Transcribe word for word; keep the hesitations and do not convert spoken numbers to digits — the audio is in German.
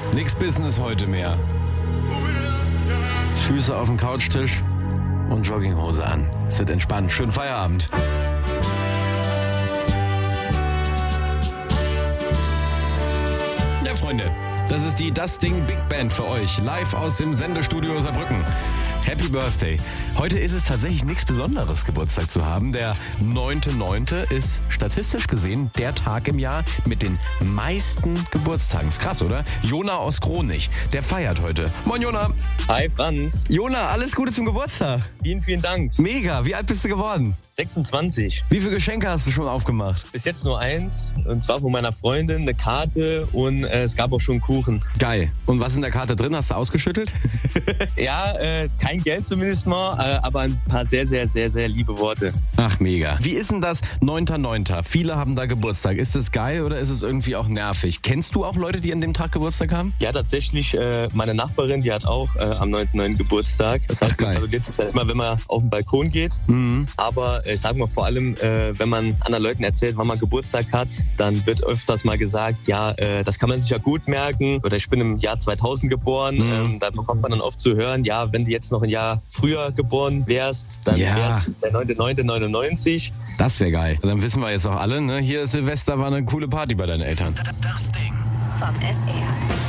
Nix Business heute mehr. Füße auf dem Couchtisch und Jogginghose an. Es wird entspannt. Schönen Feierabend. Ja, Freunde, das ist die Das Ding Big Band für euch. Live aus dem Sendestudio Saarbrücken. Happy Birthday. Heute ist es tatsächlich nichts Besonderes, Geburtstag zu haben. Der neunte neunte ist statistisch gesehen der Tag im Jahr mit den meisten Geburtstagen. Ist krass, oder? Jona aus Kronich, der feiert heute. Moin, Jona. Hi, Franz. Jona, alles Gute zum Geburtstag. Vielen, vielen Dank. Mega. Wie alt bist du geworden? sechsundzwanzig. Wie viele Geschenke hast du schon aufgemacht? Bis jetzt nur eins. Und zwar von meiner Freundin, eine Karte und äh, es gab auch schon Kuchen. Geil. Und was ist in der Karte drin? Hast du ausgeschüttelt? Ja, äh, kein Geld zumindest mal, äh, aber ein paar sehr, sehr, sehr, sehr liebe Worte. Ach, mega. Wie ist denn das neunte neunte? Viele haben da Geburtstag. Ist das geil oder ist es irgendwie auch nervig? Kennst du auch Leute, die an dem Tag Geburtstag haben? Ja, tatsächlich, äh, meine Nachbarin, die hat auch äh, am neunten neunten Geburtstag. Das heißt, Ach, geil. man gratuliert sich dann immer, wenn man auf den Balkon geht. Mhm. Aber äh, ich sag mal vor allem, äh, wenn man anderen Leuten erzählt, wann man Geburtstag hat, dann wird öfters mal gesagt, ja, äh, das kann man sich ja gut merken. Oder ich bin im Jahr zweitausend geboren. Mhm. Ähm, da bekommt man dann oft zu hören, ja, wenn du jetzt noch ein Jahr früher geboren wärst, dann Ja. wärst der neunte neunte neunundneunzig. Das wäre geil. Dann wissen wir jetzt auch alle, ne? Hier ist Silvester, war eine coole Party bei deinen Eltern. Das Ding vom S R.